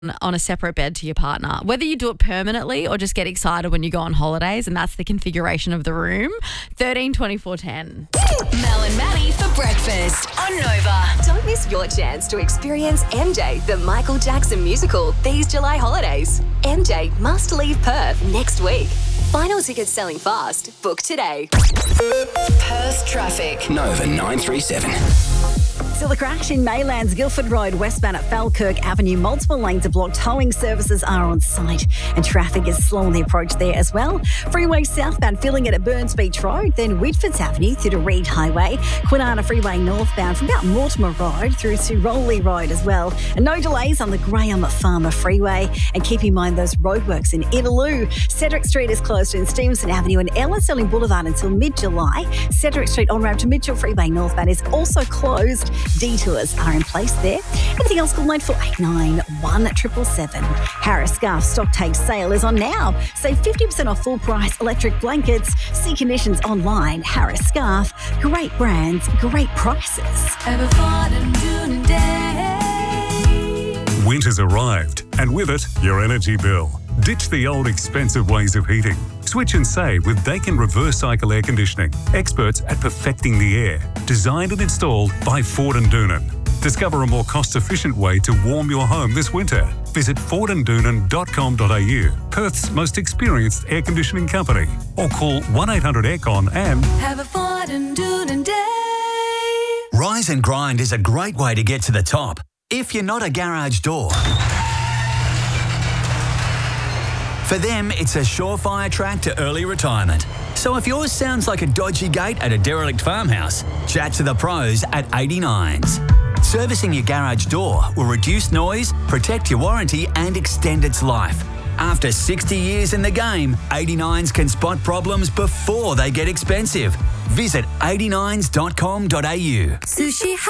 on a separate bed to your partner. Whether you do it permanently or just get excited when you go on holidays and that's the configuration of the room. 13 24 10. Mel and Maddie for breakfast on Nova. Don't miss your chance to experience MJ, the Michael Jackson musical, these July holidays. MJ must leave Perth next week. Final tickets selling fast. Book today. Perth traffic. Nova 937. Still the crash in Maylands, Guildford Road, westbound at Falkirk Avenue. Multiple lanes are blocked. Towing services are on site and traffic is slow on the approach there as well. Freeway southbound filling it at Burns Beach Road, then Whitfords Avenue through to Reed Highway. Kwinana Freeway northbound from about Mortimer Road through to Rowley Road as well. And no delays on the Graham Farmer Freeway. And keep in mind those roadworks in Innaloo. Cedric Street is closed in Stevenson Avenue and Ellen Sterling Boulevard until mid-July. Cedric Street on-ramp to Mitchell Freeway northbound is also closed. Detours are in place there. Anything else, call 9489 Harris Scarf stock take sale is on now. Save 50% off full price electric blankets. See conditions online. Harris Scarf. Great brands, great prices. Winter's arrived, and with it, your energy bill. Ditch the old expensive ways of heating. Switch and save with Daikin Reverse Cycle Air Conditioning. Experts at perfecting the air. Designed and installed by Ford and Doonan. Discover a more cost-efficient way to warm your home this winter. Visit fordanddoonan.com.au, Perth's most experienced air conditioning company. Or call 1-800-AIRCON and Have a Ford and Doonan day. Rise and Grind is a great way to get to the top. If you're not a garage door. For them, it's a surefire track to early retirement. So if yours sounds like a dodgy gate at a derelict farmhouse, chat to the pros at 89s. Servicing your garage door will reduce noise, protect your warranty and extend its life. After 60 years in the game, 89s can spot problems before they get expensive. Visit 89s.com.au. Sushi